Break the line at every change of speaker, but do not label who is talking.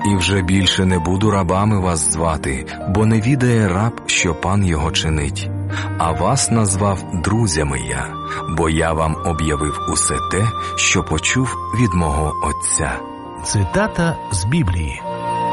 І вже більше не буду рабами вас звати, бо не відає раб, що пан його чинить. А вас назвав друзями я, бо я вам об'явив усе те, що почув від мого Отця».
Цитата з Біблії.